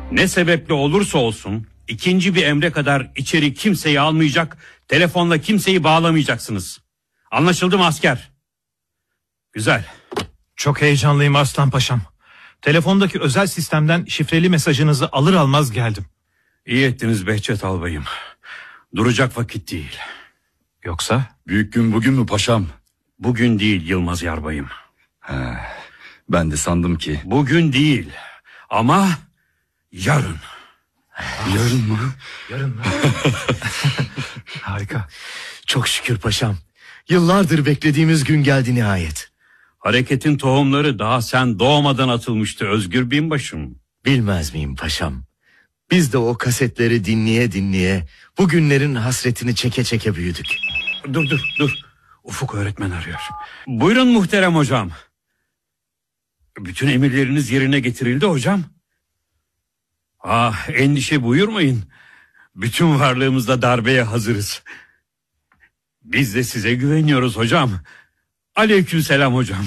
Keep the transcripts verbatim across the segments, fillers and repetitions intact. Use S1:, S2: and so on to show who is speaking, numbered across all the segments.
S1: Ne sebeple olursa olsun ikinci bir emre kadar içeri kimseyi almayacak, telefonla kimseyi bağlamayacaksınız. Anlaşıldı mı asker? Güzel.
S2: Çok heyecanlıyım Arslan Paşam. Telefondaki özel sistemden şifreli mesajınızı alır almaz geldim.
S1: İyi ettiniz Behçet albayım. Duracak vakit değil.
S2: Yoksa?
S3: Büyük gün bugün mü paşam?
S1: Bugün değil Yılmaz Yarbayım.
S3: He, ben de sandım ki.
S1: Bugün değil ama yarın.
S3: Yarın mı?
S2: Yarın mı? Harika.
S4: Çok şükür paşam. Yıllardır beklediğimiz gün geldi nihayet.
S1: Hareketin tohumları daha sen doğmadan atılmıştı Özgür Binbaşım.
S4: Bilmez miyim paşam? Biz de o kasetleri dinleye dinleye bu günlerin hasretini çeke çeke büyüdük.
S1: Dur dur dur. Ufuk öğretmen arıyor. Buyurun muhterem hocam. Bütün emirleriniz yerine getirildi hocam. Ah, endişe buyurmayın. Bütün varlığımızla darbeye hazırız. Biz de size güveniyoruz hocam. Aleykümselam hocam.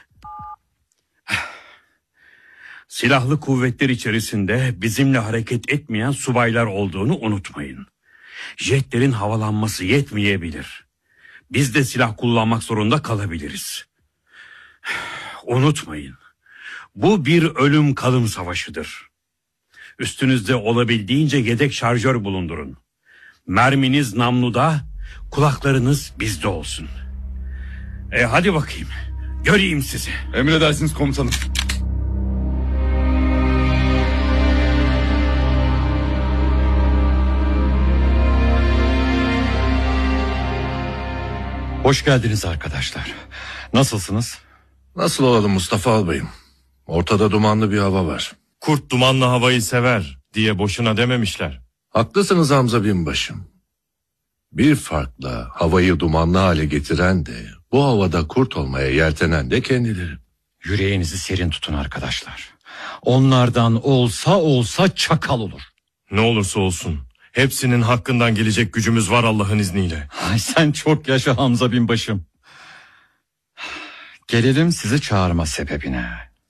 S1: Silahlı kuvvetler içerisinde bizimle hareket etmeyen subaylar olduğunu unutmayın. Jetlerin havalanması yetmeyebilir. Biz de silah kullanmak zorunda kalabiliriz. Unutmayın. Bu bir ölüm kalım savaşıdır. Üstünüzde olabildiğince yedek şarjör bulundurun. Merminiz namluda, kulaklarınız bizde olsun. E hadi bakayım. Göreyim sizi.
S3: Emredersiniz komutanım.
S5: Hoş geldiniz arkadaşlar. Nasılsınız?
S6: Nasıl olalım Mustafa albayım? Ortada dumanlı bir hava var.
S7: Kurt dumanlı havayı sever diye boşuna dememişler.
S6: Haklısınız Hamza binbaşım. Bir farkla havayı dumanlı hale getiren de bu havada kurt olmaya yeltenen de kendileri.
S5: Yüreğinizi serin tutun arkadaşlar. Onlardan olsa olsa çakal olur.
S7: Ne olursa olsun hepsinin hakkından gelecek gücümüz var Allah'ın izniyle.
S5: Ay sen çok yaşa Hamza binbaşım. Gelelim sizi çağırma sebebine.